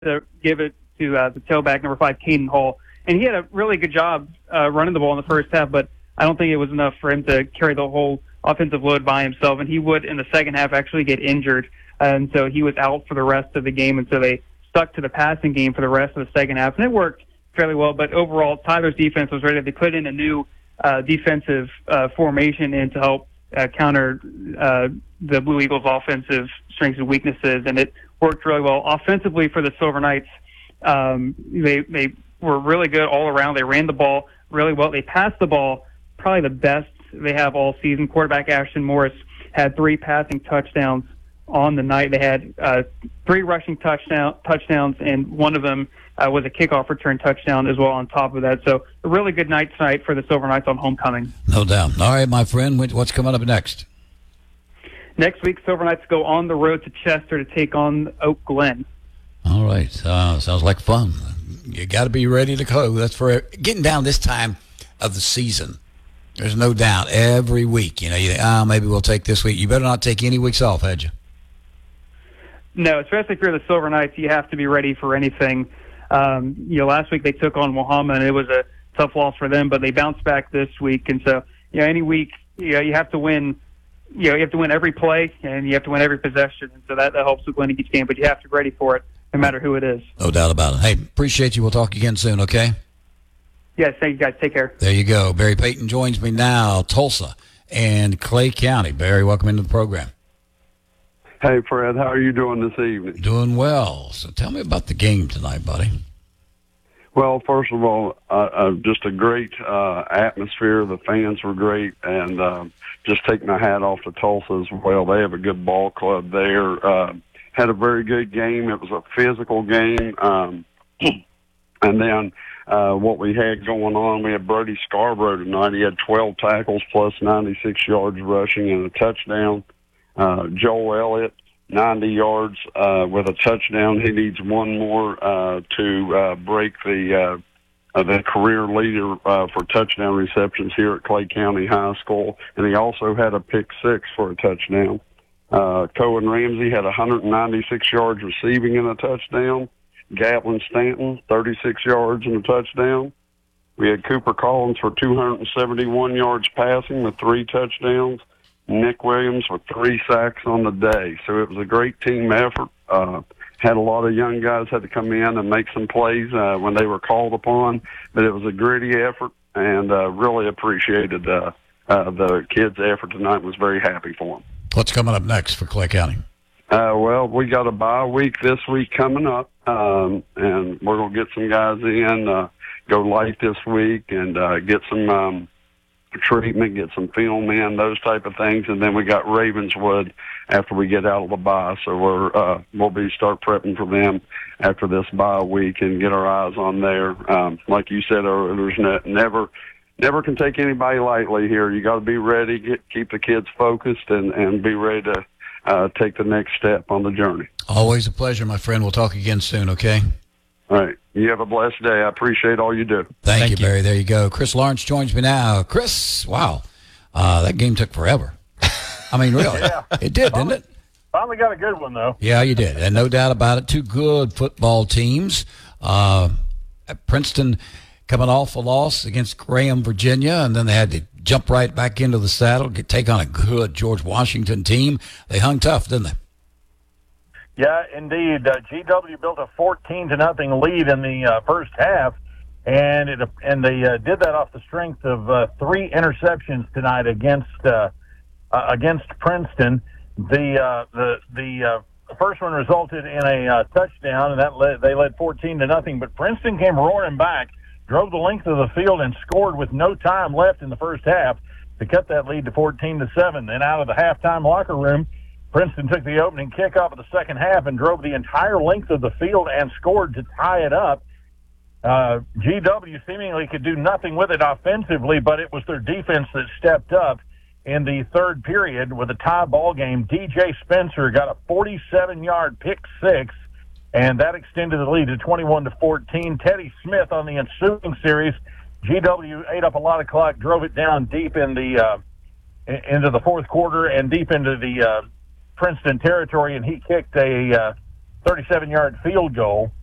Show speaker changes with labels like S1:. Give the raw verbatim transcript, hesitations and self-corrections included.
S1: to give it to uh, the tailback, number five, Caden Hall. And he had a really good job uh, running the ball in the first half, but I don't think it was enough for him to carry the whole offensive load by himself. And he would, in the second half, actually get injured. And so he was out for the rest of the game. And so they stuck to the passing game for the rest of the second half. And it worked fairly well. But overall, Tyler's defense was ready. They put in a new uh, defensive uh, formation in to help uh, counter uh, the Blue Eagles' offensive strengths and weaknesses. And it worked really well. Offensively for the Silver Knights, um, they they were really good all around. They ran the ball really well. They passed the ball probably the best they have all season. Quarterback Ashton Morris had three passing touchdowns on the night. They had uh, three rushing touchdown, touchdowns, and one of them uh, was a kickoff return touchdown as well on top of that. So a really good night tonight for the Silver Knights on homecoming.
S2: No doubt. All right, my friend, what's coming up next?
S1: Next week, Silver Knights go on the road to Chester to take on Oak Glen.
S2: All right. Uh, sounds like fun. You got to be ready to go. That's for getting down this time of the season. There's no doubt every week, you know, you think, oh, maybe we'll take this week. You better not take any weeks off, had you?
S1: No, especially if you're the Silver Knights, you have to be ready for anything. Um, you know, last week they took on Wahama, and it was a tough loss for them, but they bounced back this week. And so, you know, any week, you know, you have to win. You know, you have to win every play, and you have to win every possession. And so that, that helps with winning each game, but you have to be ready for it, no matter who it is.
S2: No doubt about it. Hey, appreciate you. We'll talk again soon, okay?
S1: Yes, thank you, guys. Take care.
S2: There you go. Barry Payton joins me now, Tulsa and Clay County. Barry, welcome into the program.
S3: Hey, Fred. How are you doing this evening?
S2: Doing well. So tell me about the game tonight, buddy.
S3: Well, first of all, uh, uh, just a great uh, atmosphere. The fans were great, and uh, just taking my hat off to Tulsa as well. They have a good ball club there. Uh, had a very good game. It was a physical game. Um, and then uh, what we had going on, we had Brody Scarborough tonight. He had twelve tackles plus ninety-six yards rushing and a touchdown. Uh, Joel Elliott, ninety yards uh, with a touchdown. He needs one more uh, to uh, break the uh, uh, the career leader uh, for touchdown receptions here at Clay County High School. And he also had a pick six for a touchdown. Uh, Cohen Ramsey had one hundred ninety-six yards receiving and a touchdown. Gatlin Stanton, thirty-six yards and a touchdown. We had Cooper Collins for two hundred seventy-one yards passing with three touchdowns. Nick Williams with three sacks on the day. So it was a great team effort. Uh, had a lot of young guys had to come in and make some plays uh, when they were called upon, but it was a gritty effort, and uh, really appreciated uh, uh, the kids' effort tonight. Was very happy for them.
S2: What's coming up next for Clay County?
S3: Uh, well, we got a bye week this week coming up, um, and we're going to get some guys in, uh, go light this week, and uh, get some um, treatment, get some film in, those type of things, and then we got Ravenswood after we get out of the bye. So we're uh, we'll be start prepping for them after this bye week and get our eyes on there. Um, like you said earlier, there's ne- never never can take anybody lightly here. You got to be ready, get, keep the kids focused, and and be ready to uh, take the next step on the journey.
S2: Always a pleasure, my friend. We'll talk again soon. Okay.
S3: All right. You have a blessed day. I appreciate all you do.
S2: Thank, Thank you, Barry. There you go. Chris Lawrence joins me now. Chris, wow. Uh, that game took forever. I mean, really.
S4: Yeah.
S2: It did,
S4: finally,
S2: didn't it?
S4: Finally got a good one, though.
S2: Yeah, you did. And no doubt about it. Two good football teams. Uh, Princeton coming off a loss against Graham, Virginia, and then they had to jump right back into the saddle, get, take on a good George Washington team. They hung tough, didn't they?
S4: Yeah, indeed. Uh, G W built a fourteen to nothing lead in the uh, first half, and it and they uh, did that off the strength of uh, three interceptions tonight against uh, uh, against Princeton. The uh, the the uh, first one resulted in a uh, touchdown, and that led, they led fourteen to nothing. But Princeton came roaring back, drove the length of the field, and scored with no time left in the first half to cut that lead to fourteen to seven. Then out of the halftime locker room, Princeton took the opening kickoff of the second half and drove the entire length of the field and scored to tie it up. Uh, G W seemingly could do nothing with it offensively, but it was their defense that stepped up in the third period with a tie ball game. D J Spencer got a forty-seven yard pick six, and that extended the lead to twenty-one to fourteen. Teddy Smith on the ensuing series, G W ate up a lot of clock, drove it down deep in the uh, into the fourth quarter and deep into the uh, Princeton territory, and he kicked a uh, thirty-seven yard field goal.